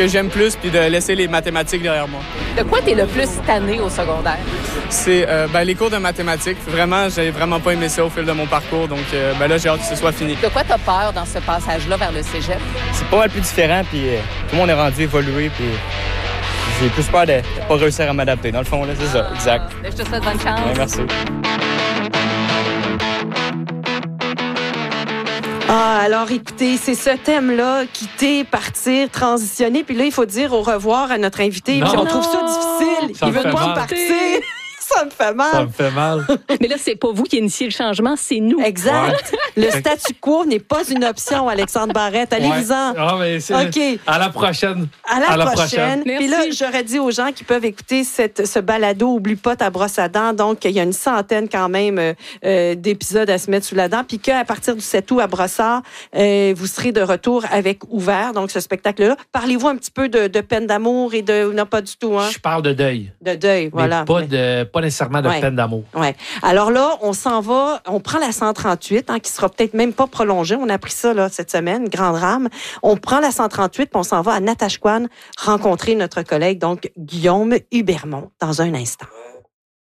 que j'aime plus puis de laisser les mathématiques derrière moi. De quoi t'es le plus tanné au secondaire? C'est les cours de mathématiques. Vraiment, j'ai vraiment pas aimé ça au fil de mon parcours. Donc là, j'ai hâte que ce soit fini. De quoi t'as peur dans ce passage-là vers le cégep? C'est pas mal plus différent, puis tout le monde est rendu évolué, puis j'ai plus peur de pas réussir à m'adapter. Dans le fond, là, c'est ça, exact. Je te souhaite bonne chance. Ouais, merci. Alors écoutez, c'est ce thème-là, quitter, partir, transitionner. Puis là, il faut dire au revoir à notre invité. Puis on trouve ça difficile. Ça Il veut pas partir. Ça me fait mal. Ça me fait mal. Mais là, c'est pas vous qui initiez le changement, c'est nous. Exact. Le statu quo n'est pas une option, Alexandre Barrette. Allez-vous-en. Ah, mais c'est... OK. À la prochaine. À la prochaine. Merci. Puis là, j'aurais dit aux gens qui peuvent écouter ce balado Oublie pas ta brosse à dents. Donc, il y a une centaine quand même d'épisodes à se mettre sous la dent. Puis qu'à partir du 7 août à Brossard, vous serez de retour avec Ouvert, donc ce spectacle-là. Parlez-vous un petit peu de peine d'amour et de... Non, pas du tout, hein? Je parle de deuil. De deuil, voilà. Mais pas nécessairement de peine d'amour. Ouais. Alors là, on s'en va, on prend la 138, qui sera peut-être même pas prolongée. On a appris ça là, cette semaine, grande rame. On prend la 138, puis on s'en va à Natashquan rencontrer notre collègue, donc Guillaume Hubermont, dans un instant.